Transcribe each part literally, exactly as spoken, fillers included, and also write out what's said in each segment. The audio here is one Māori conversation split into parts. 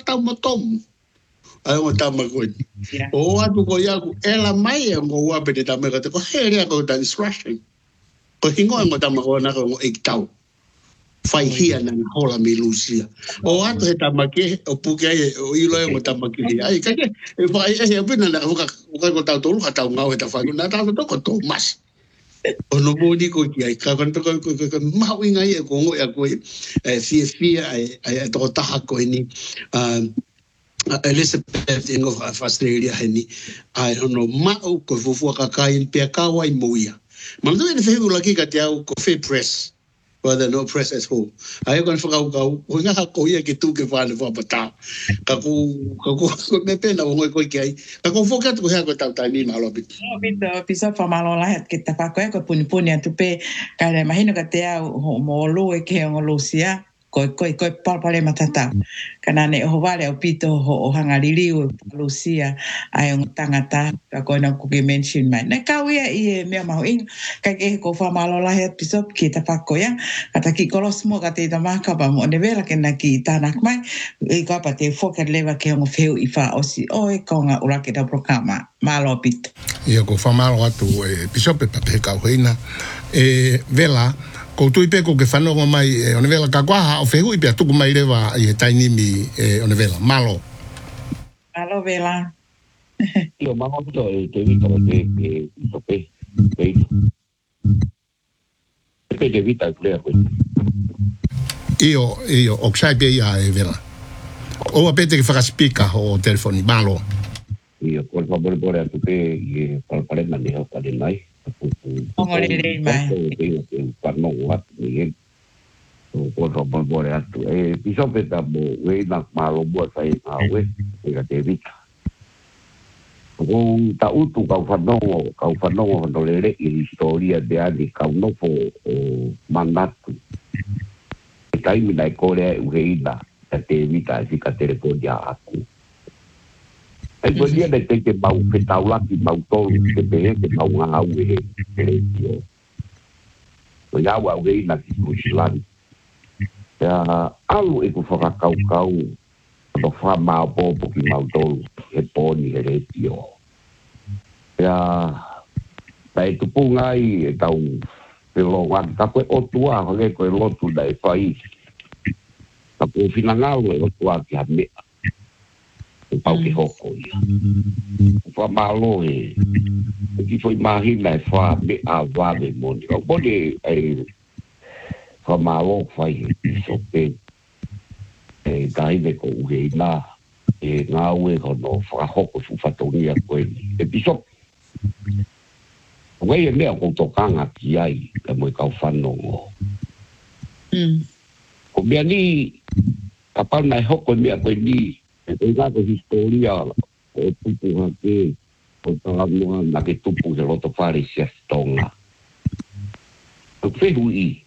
tau matom. Ai o tama ko. O atu ko ia ku ela mai e mo wa pe te tama ka te ko hele ko ta instruction. Ko hingo ngo tama ko na ko ik tau. Fai hia na hola mi Lucia. O atu he tama ke o puke ai o ilo ngo tama ke ai ka ke e fai e e pina na ko ka ko tau tolu ka tau ngau e ta fai na tau to ko to mas. O no modi ko ki ai ka kan to ko ko ma winga ai ko ngo ya ko e fia fia ai ai to ta ko ni um Elizabeth in of Australia heni ai no ma o ko fofu ka kai pe ka wai moia ma no e fe la ki ka te au ko fe press whether no press at home ai ko fa ka ko nga ko ia ki tu ke fa le fa pata ka ku ka ku ko me pena o ko ki ai ka ko foka ko ha ko ta ta ni ma lo bit no bit pisa fa malo la het ki ta fa ko ko puni puni tu pe ka le imagino ka te au mo lo e ke o Lucia ko ko ko palpale matata kana ne ho vale o pito ho hangarili o Lucia ai un tangata ka ko na ku mention mai na ka wi e me ma in ka ke ko fa malo la het pisop ki ta pa ko ya kata ki kolos mo ka te ta ma ka ba mo ne vera ke na ki ta na mai e ka pa te fo ka leva ke o feu i fa o si o e ko nga ura ke ta programa malo pito ia ko fa malo atu e pisop pe pa te ka hoina e vela ko tu ipe ko ke fano mai e ona vela ka kwa o fehu ipe tu mai leva e taini mi e ona vela malo malo vela io ma ho to e te vita che che to pe pe pe de vita clear ko io io o sai pe ia e vela o apete che fa spika o telefoni malo io por favor por tu pe e para para mane o para mai Ongolele mai. Parno wat ni. Ko ro bon bore atu. E piso peta bo we na malo bo sai na we e ka te vika. Ko ta utu ka fano ka fano no le i historia de ali ka no po mandatu. E kai mi dai kore u heida ka te vika si ka te ko dia aku. Ai ko dia de te bau pe taula ki bau to ke be ke bau nga au e e io. Ko ya wa we na ki ku silan. Ya alu e ku fa kau kau do fa ma po po ki mau to e poni e io. Ya dai tu pu ngai e tau pe lo wan ka ko o tua ho le ko lo tu dai fai. Ka po finangalo e o tua ki ha me o pau ke hoko ia. Fa malo e ki foi mahina e fa me a vale moni. O bode e fa malo fai e so pe e dai de ko uge na e nga ue ko no fa hoko su fatonia ko e piso. Wei e mea ko tokanga ki ai e mo ka whanongo. Mm. Ko mea ni kapal nai hoko mea ko ni e nga ko historia o tupu hake o talamua na ke tupu se loto whare sia stonga. O whehu i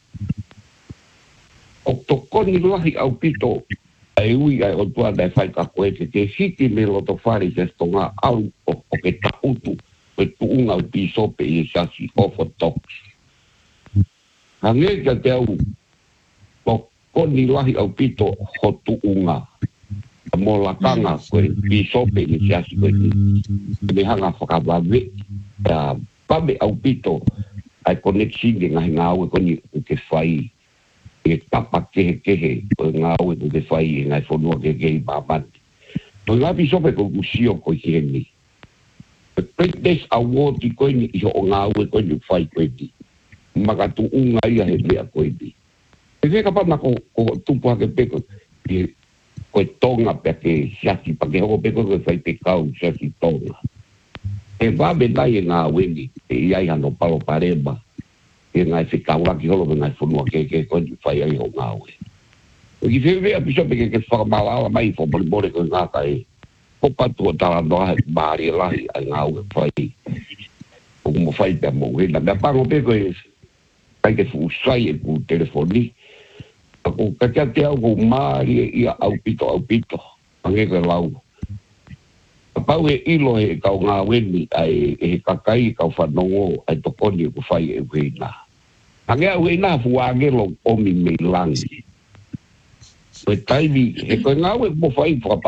o tokoni lahi au pito ai ui ai o tua dai whai ka koe te te hiti me loto whare sia stonga au o, o ke tautu o tuunga o pisope i sasi ofo toks. Hange ka te au o koni lahi au pito ho tuunga mo la kanga ko pisope ni siasi ko ni me hanga whakawawe a pabe au pito ai koneksi de ngai ngau ko ni ke fai e tapa ke ke ko ngau ko ke fai ngai fono ke ke baban to la pisope ko kusio ko hieni President's Award ko ni i o ngau ko ni fai ko ni magatu unga ia he me ko ni e ke ka pa na ko tupu ke peko ko tonga pe ke siasi pa ke ho pe ko fai pe kau siasi tonga e va be dai na wendi e ai ano palo pareba e ngai se kaura ki holo ngai funu ke ke ko fai ai ho ngau e ki se ve a piso pe ke fa mala mai fo por bore ko nga kai o pa tu ta no ha bari la ai ngau fai o mo fai pe mo we na pa mo pe ko e kai ke fu sai e ku telefoni ko ka te au ko mari ia au pito au pito ange ke lau pau e ilo e kau ngā weni ai e kakai kau whanongo ai tokoni ko whai e wena ange au e nā fuangelo o mi me langi e taivi e koe ngā we mo whai